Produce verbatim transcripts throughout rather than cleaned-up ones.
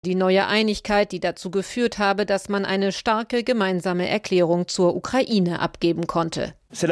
Die neue Einigkeit, die dazu geführt habe, dass man eine starke gemeinsame Erklärung zur Ukraine abgeben konnte. Es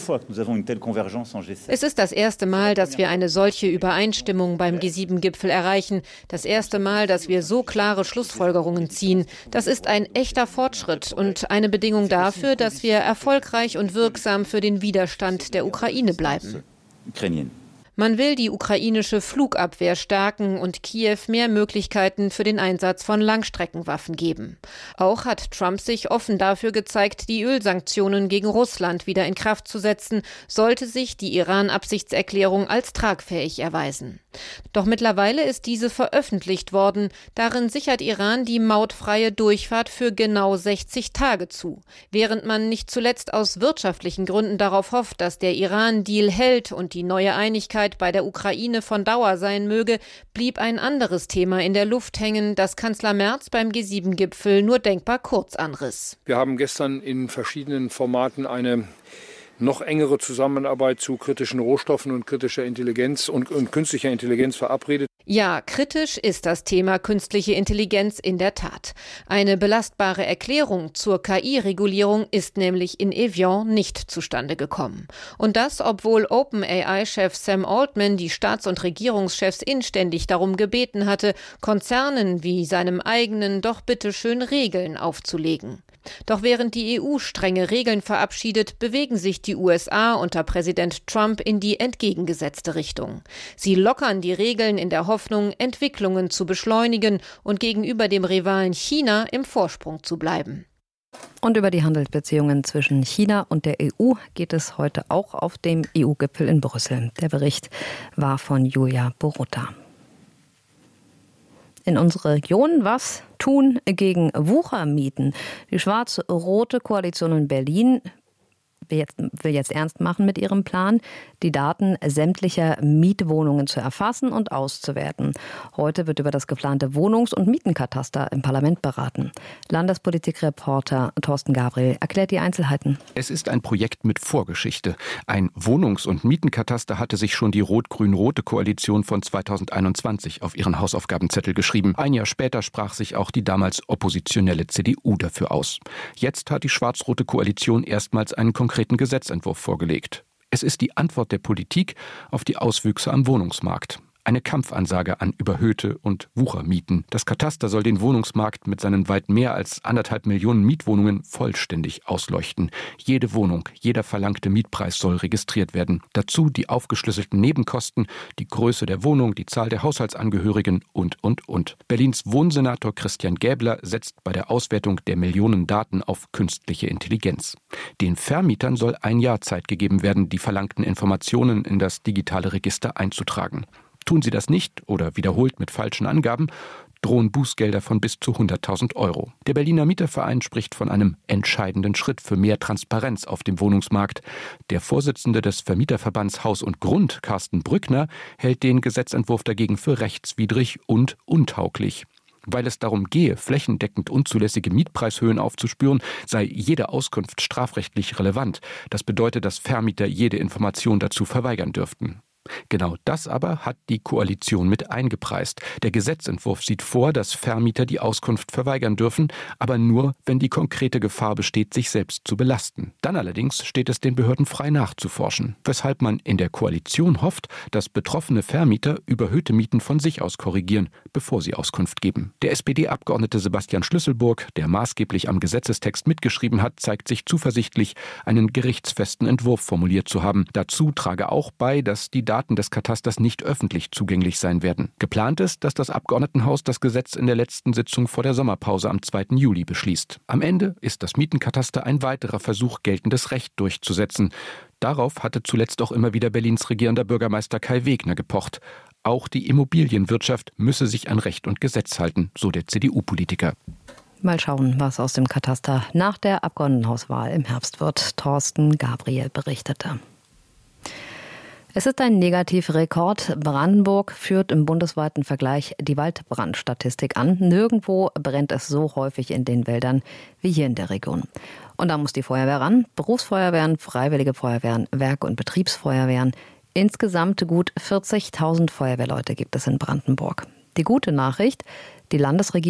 ist das erste Mal, dass wir eine solche Übereinstimmung beim G sieben Gipfel erreichen. Das erste Mal, dass wir so klare Schlussfolgerungen ziehen. Das ist ein echter Fortschritt und eine Bedingung dafür, dass wir erfolgreich und wirksam für den Widerstand der Ukraine bleiben. Man will die ukrainische Flugabwehr stärken und Kiew mehr Möglichkeiten für den Einsatz von Langstreckenwaffen geben. Auch hat Trump sich offen dafür gezeigt, die Ölsanktionen gegen Russland wieder in Kraft zu setzen, sollte sich die Iran-Absichtserklärung als tragfähig erweisen. Doch mittlerweile ist diese veröffentlicht worden. Darin sichert Iran die mautfreie Durchfahrt für genau sechzig Tage zu. Während man nicht zuletzt aus wirtschaftlichen Gründen darauf hofft, dass der Iran-Deal hält und die neue Einigkeit bei der Ukraine von Dauer sein möge, blieb ein anderes Thema in der Luft hängen, das Kanzler Merz beim G sieben Gipfel nur denkbar kurz anriss. Wir haben gestern in verschiedenen Formaten eine noch engere Zusammenarbeit zu kritischen Rohstoffen und kritischer Intelligenz und, und künstlicher Intelligenz verabredet. Ja, kritisch ist das Thema künstliche Intelligenz in der Tat. Eine belastbare Erklärung zur K I-Regulierung ist nämlich in Evian nicht zustande gekommen. Und das, obwohl OpenAI-Chef Sam Altman die Staats- und Regierungschefs inständig darum gebeten hatte, Konzernen wie seinem eigenen doch bitteschön Regeln aufzulegen. Doch während die E U strenge Regeln verabschiedet, bewegen sich die U S A unter Präsident Trump in die entgegengesetzte Richtung. Sie lockern die Regeln in der Hoffnung, Entwicklungen zu beschleunigen und gegenüber dem Rivalen China im Vorsprung zu bleiben. Und über die Handelsbeziehungen zwischen China und der E U geht es heute auch auf dem E U-Gipfel in Brüssel. Der Bericht war von Julia Borutta. In unserer Region was tun gegen Wuchermieten. Die schwarz-rote Koalition in Berlin will jetzt, will jetzt ernst machen mit ihrem Plan, die Daten sämtlicher Mietwohnungen zu erfassen und auszuwerten. Heute wird über das geplante Wohnungs- und Mietenkataster im Parlament beraten. Landespolitikreporter Thorsten Gabriel erklärt die Einzelheiten. Es ist ein Projekt mit Vorgeschichte. Ein Wohnungs- und Mietenkataster hatte sich schon die rot-grün-rote Koalition von zweitausendeinundzwanzig auf ihren Hausaufgabenzettel geschrieben. Ein Jahr später sprach sich auch die damals oppositionelle C D U dafür aus. Jetzt hat die schwarz-rote Koalition erstmals einen konkreten Gesetzentwurf vorgelegt. Es ist die Antwort der Politik auf die Auswüchse am Wohnungsmarkt. Eine Kampfansage an Überhöhte und Wuchermieten. Das Kataster soll den Wohnungsmarkt mit seinen weit mehr als anderthalb Millionen Mietwohnungen vollständig ausleuchten. Jede Wohnung, jeder verlangte Mietpreis soll registriert werden. Dazu die aufgeschlüsselten Nebenkosten, die Größe der Wohnung, die Zahl der Haushaltsangehörigen und, und, und. Berlins Wohnsenator Christian Gäbler setzt bei der Auswertung der Millionen Daten auf künstliche Intelligenz. Den Vermietern soll ein Jahr Zeit gegeben werden, die verlangten Informationen in das digitale Register einzutragen. Tun sie das nicht oder wiederholt mit falschen Angaben, drohen Bußgelder von bis zu hunderttausend Euro. Der Berliner Mieterverein spricht von einem entscheidenden Schritt für mehr Transparenz auf dem Wohnungsmarkt. Der Vorsitzende des Vermieterverbands Haus und Grund, Carsten Brückner, hält den Gesetzentwurf dagegen für rechtswidrig und untauglich. Weil es darum gehe, flächendeckend unzulässige Mietpreishöhen aufzuspüren, sei jede Auskunft strafrechtlich relevant. Das bedeutet, dass Vermieter jede Information dazu verweigern dürften. Genau das aber hat die Koalition mit eingepreist. Der Gesetzentwurf sieht vor, dass Vermieter die Auskunft verweigern dürfen, aber nur, wenn die konkrete Gefahr besteht, sich selbst zu belasten. Dann allerdings steht es den Behörden frei nachzuforschen, weshalb man in der Koalition hofft, dass betroffene Vermieter überhöhte Mieten von sich aus korrigieren, bevor sie Auskunft geben. Der S P D-Abgeordnete Sebastian Schlüsselburg, der maßgeblich am Gesetzestext mitgeschrieben hat, zeigt sich zuversichtlich, einen gerichtsfesten Entwurf formuliert zu haben. Dazu trage auch bei, dass die Daten des Katasters nicht öffentlich zugänglich sein werden. Geplant ist, dass das Abgeordnetenhaus das Gesetz in der letzten Sitzung vor der Sommerpause am zweiten Juli beschließt. Am Ende ist das Mietenkataster ein weiterer Versuch, geltendes Recht durchzusetzen. Darauf hatte zuletzt auch immer wieder Berlins regierender Bürgermeister Kai Wegner gepocht. Auch die Immobilienwirtschaft müsse sich an Recht und Gesetz halten, so der C D U-Politiker. Mal schauen, was aus dem Kataster nach der Abgeordnetenhauswahl im Herbst wird. Thorsten Gabriel berichtete. Es ist ein Negativrekord. Brandenburg führt im bundesweiten Vergleich die Waldbrandstatistik an. Nirgendwo brennt es so häufig in den Wäldern wie hier in der Region. Und da muss die Feuerwehr ran. Berufsfeuerwehren, Freiwillige Feuerwehren, Werk- und Betriebsfeuerwehren. Insgesamt gut vierzigtausend Feuerwehrleute gibt es in Brandenburg. Die gute Nachricht, die Landesregierung